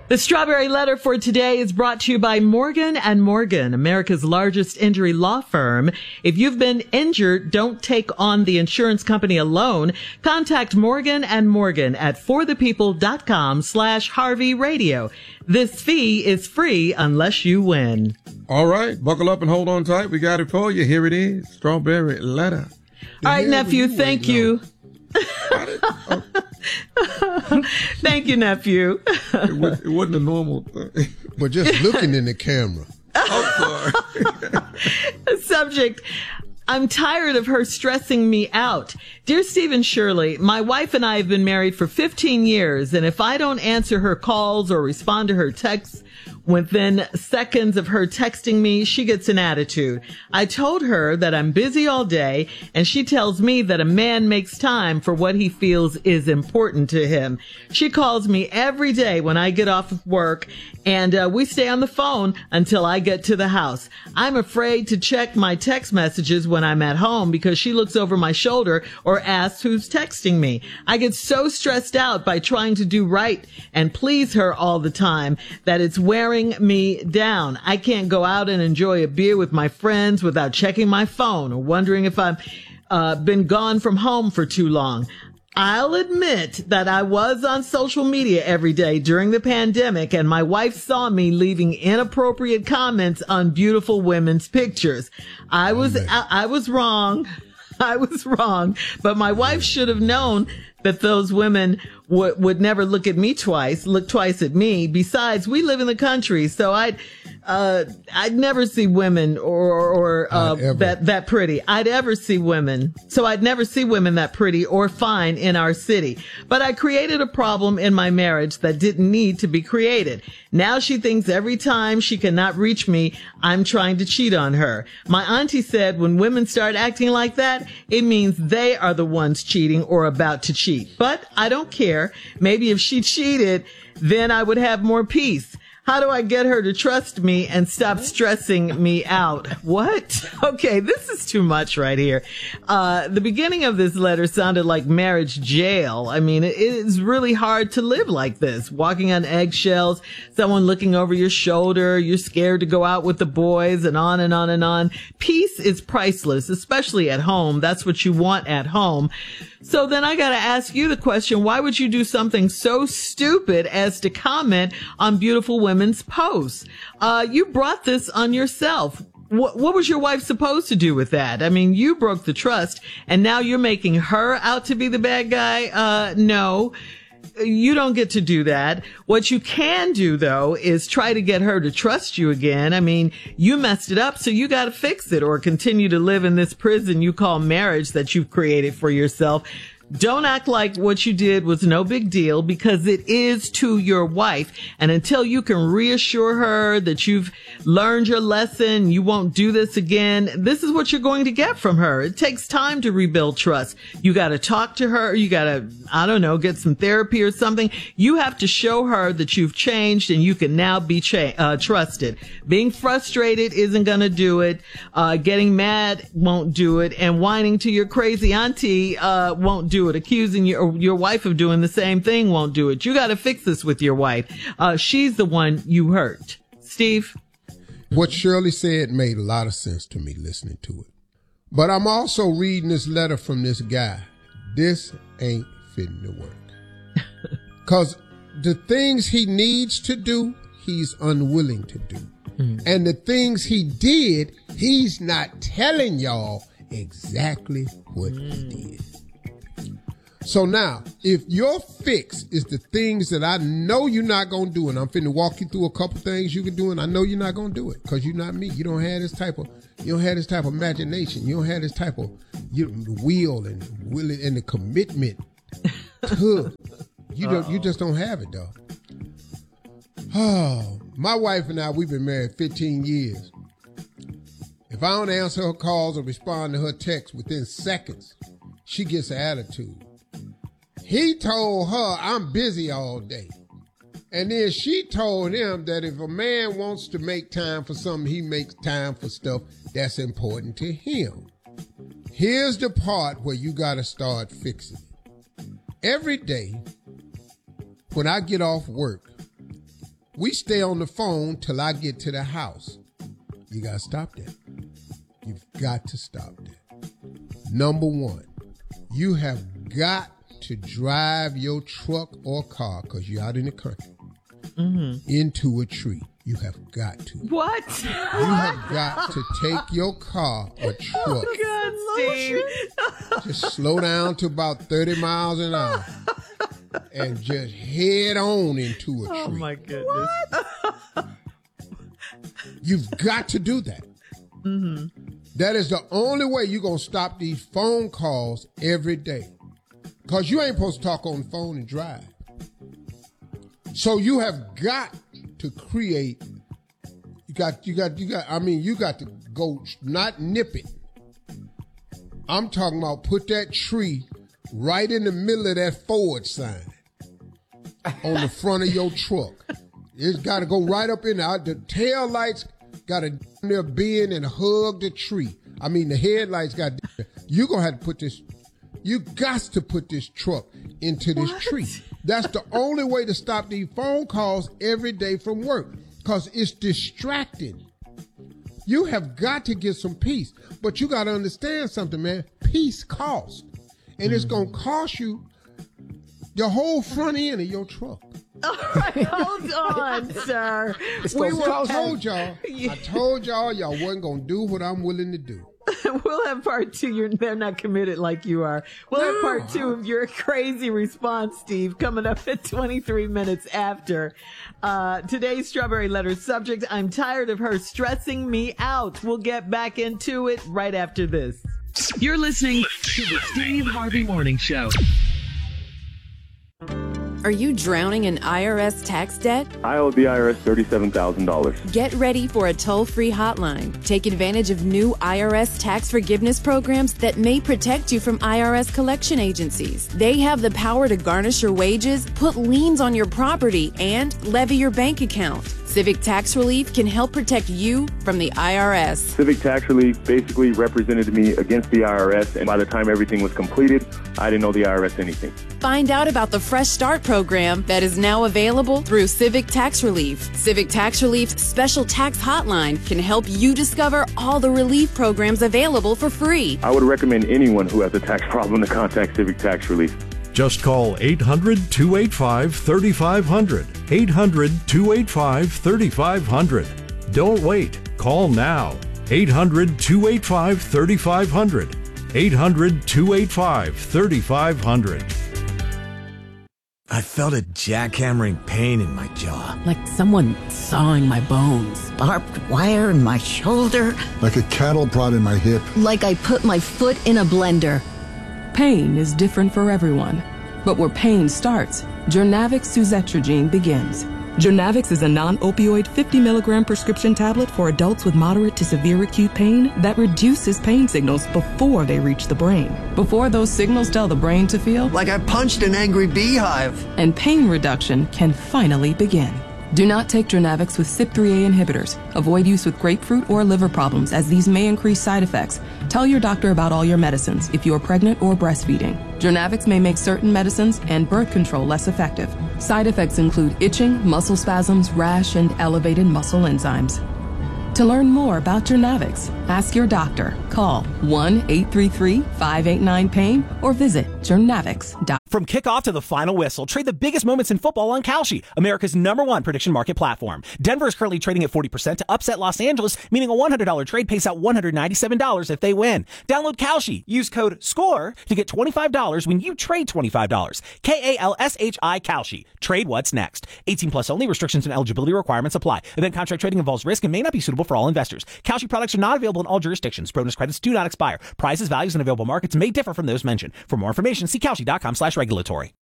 The Strawberry Letter for today is brought to you by Morgan & Morgan, America's largest injury law firm. If you've been injured, don't take on the insurance company alone. Contact Morgan & Morgan at forthepeople.com/Harvey Radio. This fee is free unless you win. All right, buckle up and hold on tight. We got it for you. Here it is, Strawberry Letter. All right, nephew, thank you. Thank you, nephew. It wasn't a normal thing. But just looking in the camera. I'm sorry. Subject: I'm tired of her stressing me out. Dear Stephen Shirley, my wife and I have been married for 15 years, and if I don't answer her calls or respond to her texts within seconds of her texting me, she gets an attitude. I told her that I'm busy all day, and she tells me that a man makes time for what he feels is important to him. She calls me every day when I get off of work, and we stay on the phone until I get to the house. I'm afraid to check my text messages when I'm at home because she looks over my shoulder or asks who's texting me. I get so stressed out by trying to do right and please her all the time that it's wearing me down. I can't go out and enjoy a beer with my friends without checking my phone or wondering if I've been gone from home for too long. I'll admit that I was on social media every day during the pandemic, and my wife saw me leaving inappropriate comments on beautiful women's pictures. I was wrong. I was wrong, but my wife should have known that those women would never look twice at me. Besides, we live in the country, so I'd never see women or that pretty. I'd ever see women. So I'd never see women that pretty or fine in our city. But I created a problem in my marriage that didn't need to be created. Now she thinks every time she cannot reach me, I'm trying to cheat on her. My auntie said when women start acting like that, it means they are the ones cheating or about to cheat. But I don't care. Maybe if she cheated, then I would have more peace. How do I get her to trust me and stop stressing me out? What? Okay, this is too much right here. The beginning of this letter sounded like marriage jail. I mean, it is really hard to live like this. Walking on eggshells, someone looking over your shoulder, you're scared to go out with the boys, and on and on and on. Peace is priceless, especially at home. That's what you want at home. So then I got to ask you the question, why would you do something so stupid as to comment on beautiful women's posts? You brought this on yourself. What was your wife supposed to do with that? I mean, you broke the trust and now you're making her out to be the bad guy. No. You don't get to do that. What you can do, though, is try to get her to trust you again. I mean, you messed it up, so you got to fix it or continue to live in this prison you call marriage that you've created for yourself. Don't act like what you did was no big deal, because it is to your wife. And until you can reassure her that you've learned your lesson, you won't do this again, this is what you're going to get from her. It takes time to rebuild trust. You got to talk to her. You got to, I don't know, get some therapy or something. You have to show her that you've changed and you can now be trusted. Being frustrated isn't going to do it. Getting mad won't do it. And whining to your crazy auntie won't do it. Accusing your wife of doing the same thing won't do it. You got to fix this with your wife. She's the one you hurt. Steve? What Shirley said made a lot of sense to me listening to it. But I'm also reading this letter from this guy. This ain't fitting to work. Because the things he needs to do, he's unwilling to do. And the things he did, he's not telling y'all exactly what he did. So now, if your fix is the things that I know you're not going to do, and I'm finna walk you through a couple things you can do, and I know you're not going to do it because you're not me. You don't have this type of imagination. You don't have this type of will and the commitment to. You just don't have it, though. Oh, my wife and I, we've been married 15 years. If I don't answer her calls or respond to her texts within seconds, she gets an attitude. He told her, I'm busy all day. And then she told him that if a man wants to make time for something, he makes time for stuff that's important to him. Here's the part where you got to start fixing it. Every day when I get off work, we stay on the phone till I get to the house. You got to stop that. You've got to stop that. Number one, you have got to drive your truck or car, because you're out in the country, into a tree. You have got to. What? You have got to take your car or truck. Oh, God, Steve. Just slow down to about 30 miles an hour and just head on into a tree. Oh, my goodness. You've got to do that. That is the only way you're going to stop these phone calls every day. Because you ain't supposed to talk on the phone and drive. So you have got to create, you got to go, not nip it. I'm talking about put that tree right in the middle of that forward sign on the front of your truck. It's got to go right up in there. The tail lights got to there bend and hug the tree. I mean, the headlights got, you're going to have to put this, you got to put this truck into this tree. That's the only way to stop these phone calls every day from work, because it's distracting. You have got to get some peace, but you got to understand something, man. Peace costs, and it's going to cost you the whole front end of your truck. All right, hold on, sir. I told y'all wasn't going to do what I'm willing to do. We'll have part two. They're not committed like you are. We'll have part two of your crazy response, Steve, coming up at 23 minutes after. Today's Strawberry Letter subject, I'm tired of her stressing me out. We'll get back into it right after this. You're listening to the Steve Harvey Morning Show. Are you drowning in IRS tax debt? I owe the IRS $37,000. Get ready for a toll-free hotline. Take advantage of new IRS tax forgiveness programs that may protect you from IRS collection agencies. They have the power to garnish your wages, put liens on your property, and levy your bank account. Civic Tax Relief can help protect you from the IRS. Civic Tax Relief basically represented me against the IRS, and by the time everything was completed, I didn't owe the IRS anything. Find out about the Fresh Start program that is now available through Civic Tax Relief. Civic Tax Relief's special tax hotline can help you discover all the relief programs available for free. I would recommend anyone who has a tax problem to contact Civic Tax Relief. Just call 800-285-3500. 800-285-3500. Don't wait. Call now. 800-285-3500. 800-285-3500. I felt a jackhammering pain in my jaw. Like someone sawing my bones. Barbed wire in my shoulder. Like a cattle prod in my hip. Like I put my foot in a blender. Pain is different for everyone. But where pain starts, Jurnavix suzetrigine begins. Jurnavix is a non-opioid 50 milligram prescription tablet for adults with moderate to severe acute pain that reduces pain signals before they reach the brain. Before those signals tell the brain to feel like I punched an angry beehive. And pain reduction can finally begin. Do not take Jurnavix with CYP3A inhibitors. Avoid use with grapefruit or liver problems, as these may increase side effects. Tell your doctor about all your medicines if you are pregnant or breastfeeding. Jurnavix may make certain medicines and birth control less effective. Side effects include itching, muscle spasms, rash, and elevated muscle enzymes. To learn more about Jurnavix, ask your doctor. Call 1-833-589-PAIN or visit Jurnavix.com. From kickoff to the final whistle, trade the biggest moments in football on Kalshi, America's #1 prediction market platform. Denver is currently trading at 40% to upset Los Angeles, meaning a $100 trade pays out $197 if they win. Download Kalshi. Use code SCORE to get $25 when you trade $25. Kalshi, Kalshi. Trade what's next. 18 plus only. Restrictions and eligibility requirements apply. Event contract trading involves risk and may not be suitable for all investors. Kalshi products are not available in all jurisdictions. Bonus credits do not expire. Prices, values, and available markets may differ from those mentioned. For more information, see Kalshi.com/regulatory.